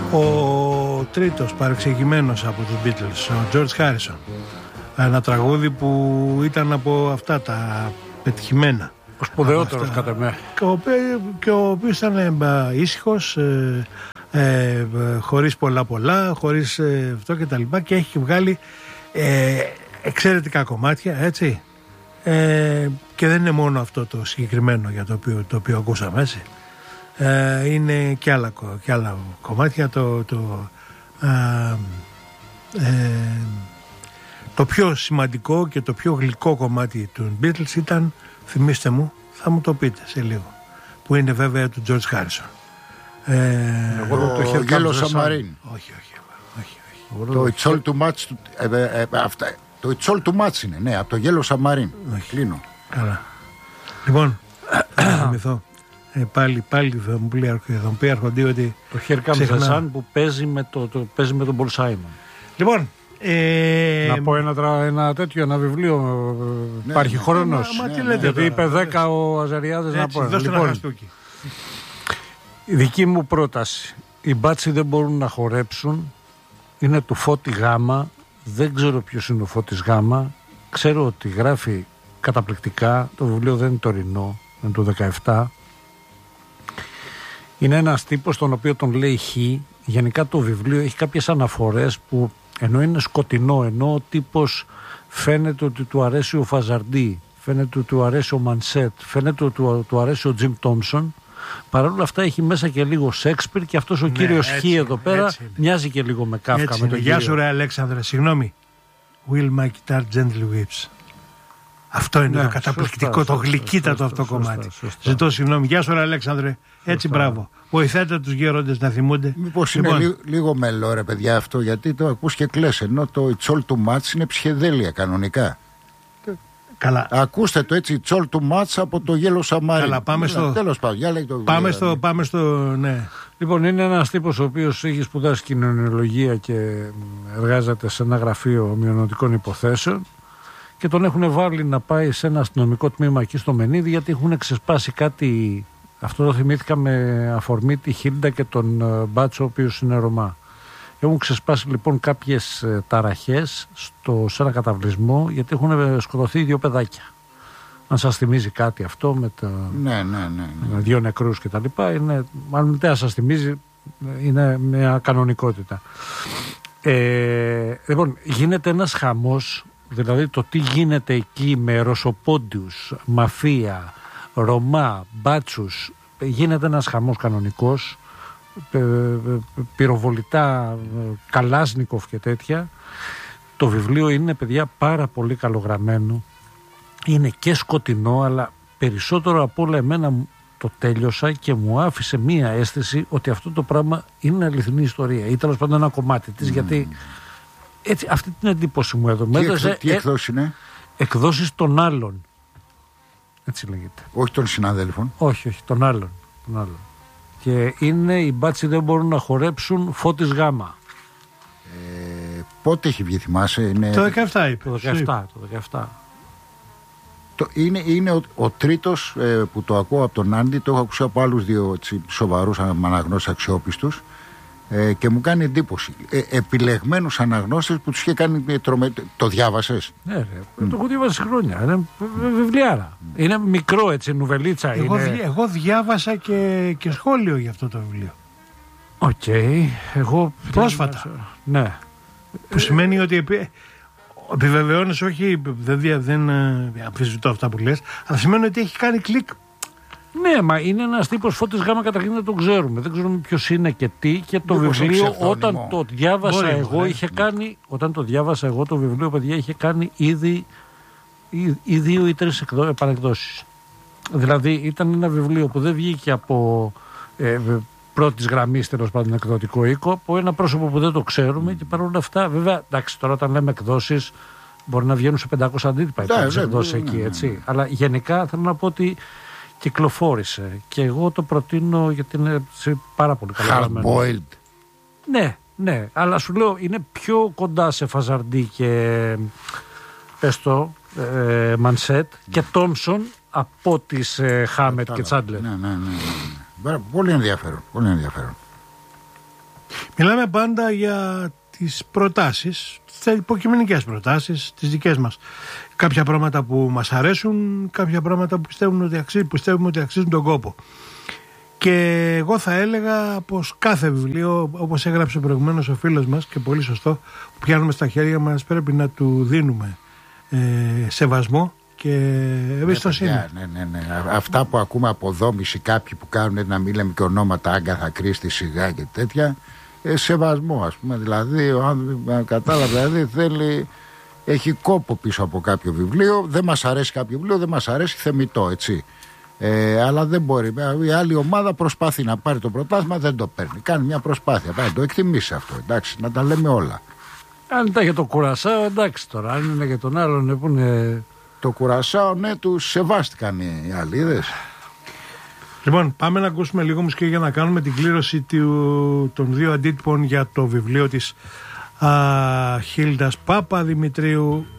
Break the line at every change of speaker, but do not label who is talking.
Ο τρίτος παρεξηγημένος από τους Beatles, ο George Harrison. Ένα τραγούδι που ήταν από αυτά τα πετυχημένα.
Ο σπουδαιότερος κατά με.
Και ο οποίος ήταν ήσυχος, χωρίς πολλά, χωρίς αυτό και τα λοιπά, και έχει βγάλει εξαιρετικά κομμάτια, έτσι. Και δεν είναι μόνο αυτό το συγκεκριμένο για το οποίο ακούσαμε, έτσι. Είναι και άλλα κομμάτια. Το πιο σημαντικό και το πιο γλυκό κομμάτι του Beatles ήταν, θυμίστε μου, θα μου το πείτε σε λίγο, που είναι βέβαια του George Harrison.
Το Yellow Submarine.
Όχι.
Το It's All Too Much. Το It's All Too Much είναι, ναι, από το Yellow Submarine. Κλείνω.
Καλά. Λοιπόν, θα θυμηθώ. Πάλι θα μου πει αρχοντή ότι
το Here Comes the Sun που παίζει με τον Paul Simon.
Λοιπόν,
να πω ένα βιβλίο. Ναι, υπάρχει χρόνος. Γιατί είπε 10 ο Αζαριάδης. Να πω
λοιπόν,
η δική μου πρόταση. Οι μπάτσοι δεν μπορούν να χορέψουν. Είναι του Φώτη Γάμα. Δεν ξέρω ποιος είναι ο Φώτης Γάμα. Ξέρω ότι γράφει καταπληκτικά. Το βιβλίο δεν είναι τωρινό, είναι του 17. Είναι ένας τύπος τον οποίο τον λέει Χ. Γενικά το βιβλίο έχει κάποιες αναφορές που ενώ είναι σκοτεινό, ενώ ο τύπος φαίνεται ότι του αρέσει ο Φαζαρντί, φαίνεται ότι του αρέσει ο Μανσέτ, φαίνεται ότι του αρέσει ο Τζιμ Τόμψον, παρόλα αυτά έχει μέσα και λίγο Σέξπιρ, και αυτός ο κύριος Χ εδώ πέρα μοιάζει και λίγο με Κάφκα. Με τον
Γεια σου ρε Αλέξανδρε, συγγνώμη. Will my guitar gently weeps. Αυτό είναι το καταπληκτικό, το γλυκύτατο αυτό κομμάτι. Ζητώ συγγνώμη. Γεια σου ρε Αλέξανδρε. Έτσι, μπράβο. Βοηθάτε τους γέροντες να θυμούνται.
Μήπως είναι λίγο μελό ρε παιδιά αυτό, γιατί το ακούς και κλαις, ενώ το It's All Too Much είναι ψυχεδέλεια κανονικά.
Καλά.
Ακούστε το έτσι, It's All Too Much από το Yellow Submarine.
Καλά, πάμε στο...
Τέλος πάντων,
πάμε στο... Ναι.
Λοιπόν, είναι ένας τύπος ο οποίος έχει σπουδάσει κοινωνιολογία και εργάζεται σε ένα γραφείο μειονοτικών υποθέσεων, και τον έχουν βάλει να πάει σε ένα αστυνομικό τμήμα εκεί στο Μενίδη, γιατί έχουν ξεσπάσει κάτι. Αυτό το θυμήθηκα με αφορμή τη Χίλντα και τον Μπάτσο, ο οποίος είναι Ρωμά. Έχουν ξεσπάσει λοιπόν κάποιες ταραχές σε ένα καταβλισμό, γιατί έχουν σκοτωθεί 2 παιδάκια. Αν σας θυμίζει κάτι αυτό με
ναι.
με 2 νεκρούς και τα λοιπά, μάλλον δεν σας θυμίζει, είναι μια κανονικότητα. Λοιπόν, γίνεται ένας χαμός, δηλαδή το τι γίνεται εκεί με Ρωσοπόντιους, μαφία, Ρωμά, Μπάτσους, γίνεται ένας χαμός κανονικός, πυροβολητά, Καλάσνικοφ και τέτοια. Το βιβλίο είναι, παιδιά, πάρα πολύ καλογραμμένο, είναι και σκοτεινό, αλλά περισσότερο από όλα εμένα το τέλειωσα και μου άφησε μία αίσθηση ότι αυτό το πράγμα είναι αληθινή ιστορία, ή τέλος πάντων ένα κομμάτι της, γιατί έτσι, αυτή την εντύπωση μου έδωσε.
Τι εκδόσεις είναι?
Εκδόσεις των άλλων, έτσι λέγεται.
Όχι των συναδέλφων.
Όχι, των άλλων. Και είναι οι μπάτσοι δεν μπορούν να χορέψουν, Φώτης Γάμα.
Πότε έχει βγει, θυμάσαι?
Το 17 είπε.
Το 17.
Είναι ο τρίτος που το ακούω από τον Άντι, το έχω ακούσει από άλλους 2 σοβαρούς αναγνώστες αξιόπιστους, και μου κάνει εντύπωση. Επιλεγμένους αναγνώστες που τους είχε κάνει Το διάβασες?
Ναι, το έχω διαβάσει χρόνια. Είναι βιβλιάρα. Είναι μικρό, έτσι, νουβελίτσα.
Εγώ διάβασα και σχόλιο για αυτό το βιβλίο.
Οκ. Εγώ
πρόσφατα.
Ναι.
Που σημαίνει ότι επιβεβαιώνεις, όχι, δεν αμφισβητώ αυτά που λες, αλλά σημαίνει ότι έχει κάνει κλικ.
Ναι, μα είναι ένας τύπος, Φώτης Γάμα, καταρχήν δεν τον ξέρουμε. Δεν ξέρουμε ποιος είναι και τι. Και το βιβλίο, όταν το διάβασα εγώ, είχε κάνει. Όταν το διάβασα εγώ το βιβλίο, παιδιά, είχε κάνει ήδη 2 ή 3 επανεκδόσεις. Δηλαδή ήταν ένα βιβλίο που δεν βγήκε από πρώτης γραμμής, τέλος πάντων, εκδοτικό οίκο, από ένα πρόσωπο που δεν το ξέρουμε, και παρόλα αυτά, βέβαια, εντάξει, τώρα όταν λέμε εκδόσεις, μπορεί να βγαίνουν σε 500 αντίτυπα οι εκδόσεις εκεί, έτσι. Αλλά γενικά θέλω να πω ότι κυκλοφόρησε, και εγώ το προτείνω γιατί είναι πάρα πολύ καλό.
Hard boiled.
Ναι, αλλά σου λέω είναι πιο κοντά σε Φαζαρντί και πες Μανσέτ και Τόμσον από τις Χάμετ και Τσάντλερ.
Ναι. Πολύ ενδιαφέρον.
Μιλάμε πάντα για τις προτάσεις, τις υποκειμενικές προτάσεις, τις δικές μας. Κάποια πράγματα που μας αρέσουν, κάποια πράγματα που πιστεύουμε ότι αξίζουν τον κόπο. Και εγώ θα έλεγα πως κάθε βιβλίο, όπως έγραψε προηγουμένως ο φίλος μας και πολύ σωστό, που πιάνουμε στα χέρια μας, πρέπει να του δίνουμε σεβασμό και εμπιστοσύνη.
Ναι. Αυτά που ακούμε από δόμηση, κάποιοι που κάνουν, να μην λέμε και ονόματα, Άγκαθα Κρίστη, σιγά και τέτοια, σεβασμό, ας πούμε. Δηλαδή, κατάλαβε, δηλαδή έχει κόπο πίσω από κάποιο βιβλίο. Δεν μας αρέσει κάποιο βιβλίο, δεν μας αρέσει, θεμιτό, έτσι. Αλλά δεν μπορεί. Η άλλη ομάδα προσπαθεί να πάρει το πρωτάθλημα, δεν το παίρνει. Κάνει μια προσπάθεια. Πάει να το εκτιμήσει αυτό. Εντάξει, να τα λέμε όλα.
Αν ήταν για το Κουρασάο, εντάξει τώρα. Αν είναι για τον άλλον, που είναι.
Το Κουρασάο, ναι, του σεβάστηκαν οι άλλοι, είδες.
Λοιπόν, πάμε να ακούσουμε λίγο μουσική για να κάνουμε την κλήρωση των 2 αντίτυπων για το βιβλίο της Χίλντας Παπαδημητρίου.